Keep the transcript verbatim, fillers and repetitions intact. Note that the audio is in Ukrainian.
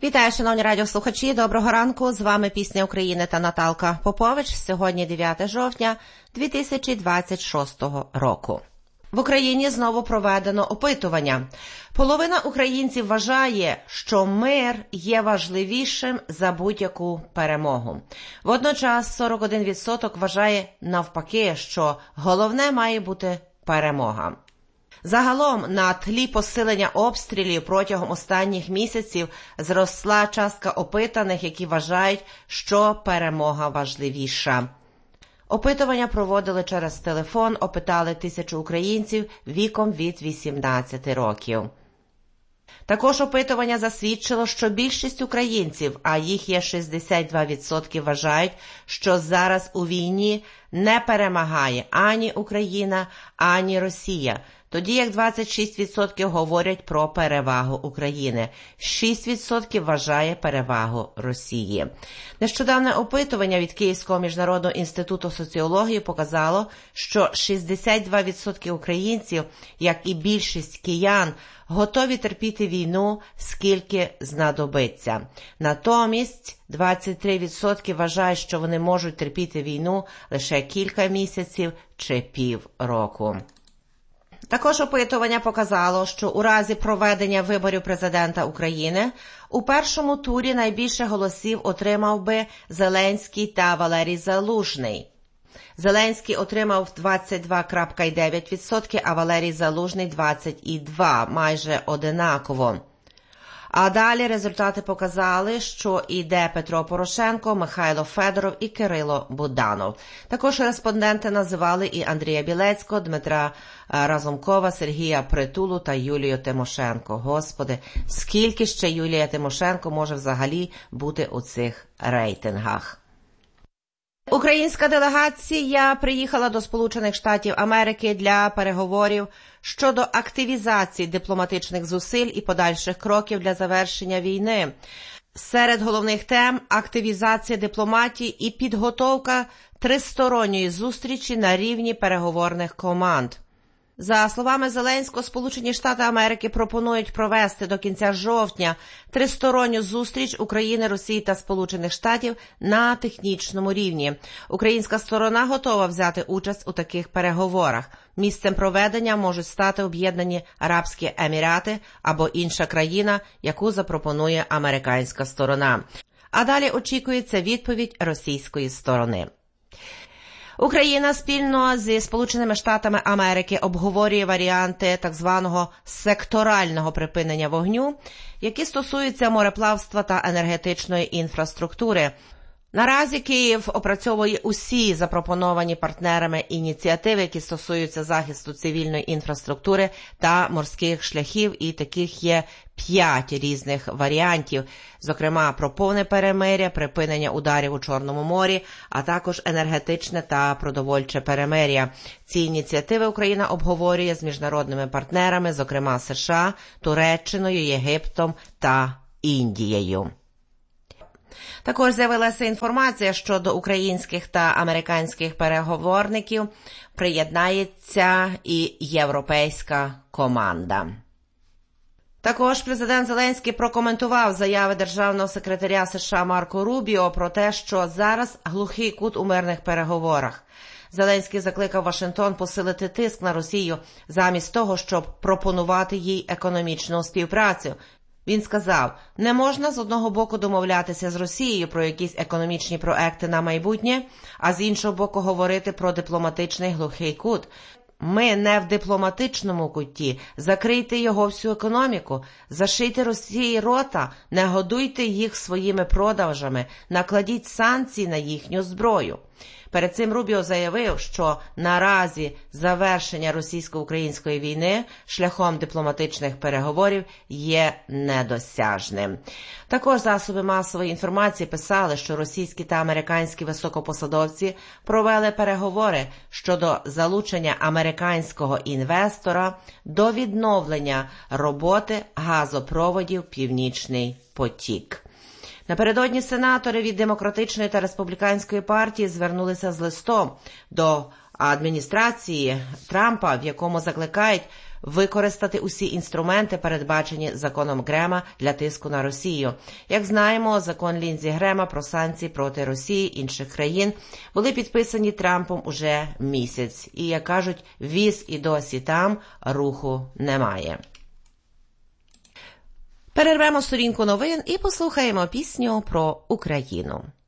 Вітаю, шановні радіослухачі, доброго ранку, з вами Пісня України та Наталка Попович. Сьогодні дев'яте жовтня дві тисячі двадцять шостого року. В Україні знову проведено опитування. Половина українців вважає, що мир є важливішим за будь-яку перемогу. Водночас сорок один відсоток вважає навпаки, що головне має бути перемога. Загалом, на тлі посилення обстрілів протягом останніх місяців зросла частка опитаних, які вважають, що перемога важливіша. Опитування проводили через телефон, опитали тисячу українців віком від вісімнадцяти років. Також опитування засвідчило, що більшість українців, а їх є шістдесят два відсотки, вважають, що зараз у війні не перемагає ані Україна, ані Росія, тоді як двадцять шість відсотків говорять про перевагу України, шість відсотків вважає перевагу Росії. Нещодавне опитування від Київського міжнародного інституту соціології показало, що шістдесят два відсотки українців, як і більшість киян, готові терпіти війну, скільки знадобиться. Натомість двадцять три відсотки вважають, що вони можуть терпіти війну лише кілька місяців чи півроку. Також опитування показало, що у разі проведення виборів президента України у першому турі найбільше голосів отримав би Зеленський та Валерій Залужний. Зеленський отримав двадцять два цілих дев'ять десятих відсотка, а Валерій Залужний – двадцять два відсотки, майже одинаково. А далі результати показали, що йде Петро Порошенко, Михайло Федоров і Кирило Буданов. Також респонденти називали і Андрія Білецького, Дмитра Разумкова, Сергія Притулу та Юлію Тимошенко. Господи, скільки ще Юлія Тимошенко може взагалі бути у цих рейтингах? Українська делегація приїхала до Сполучених Штатів Америки для переговорів щодо активізації дипломатичних зусиль і подальших кроків для завершення війни. Серед головних тем – активізація дипломатії і підготовка тристоронньої зустрічі на рівні переговорних команд. За словами Зеленського, Сполучені Штати Америки пропонують провести до кінця жовтня тристоронню зустріч України, Росії та Сполучених Штатів на технічному рівні. Українська сторона готова взяти участь у таких переговорах. Місцем проведення можуть стати Об'єднані Арабські Емірати або інша країна, яку запропонує американська сторона. А далі очікується відповідь російської сторони. Україна спільно зі Сполученими Штатами Америки обговорює варіанти так званого секторального припинення вогню, які стосуються мореплавства та енергетичної інфраструктури. Наразі Київ опрацьовує усі запропоновані партнерами ініціативи, які стосуються захисту цивільної інфраструктури та морських шляхів, і таких є п'ять різних варіантів, зокрема про повне перемиря, припинення ударів у Чорному морі, а також енергетичне та продовольче перемиря. Ці ініціативи Україна обговорює з міжнародними партнерами, зокрема США, Туреччиною, Єгиптом та Індією. Також з'явилася інформація, що до українських та американських переговорників приєднається і європейська команда. Також президент Зеленський прокоментував заяви державного секретаря США Марко Рубіо про те, що зараз глухий кут у мирних переговорах. Зеленський закликав Вашингтон посилити тиск на Росію замість того, щоб пропонувати їй економічну співпрацю. Він сказав, не можна з одного боку домовлятися з Росією про якісь економічні проекти на майбутнє, а з іншого боку говорити про дипломатичний глухий кут. Ми не в дипломатичному куті. Закрийте його всю економіку, зашийте Росії рота, не годуйте їх своїми продажами, накладіть санкції на їхню зброю. Перед цим Рубіо заявив, що наразі завершення російсько-української війни шляхом дипломатичних переговорів є недосяжним. Також засоби масової інформації писали, що російські та американські високопосадовці провели переговори щодо залучення американського інвестора до відновлення роботи газопроводів «Північний потік». Напередодні сенатори від Демократичної та Республіканської партії звернулися з листом до адміністрації Трампа, в якому закликають використати усі інструменти, передбачені законом Грема для тиску на Росію. Як знаємо, закон Лінзі Грема про санкції проти Росії і інших країн були підписані Трампом уже місяць. І, як кажуть, віз і досі там, руху немає. Перервемо сторінку новин і послухаємо пісню про Україну.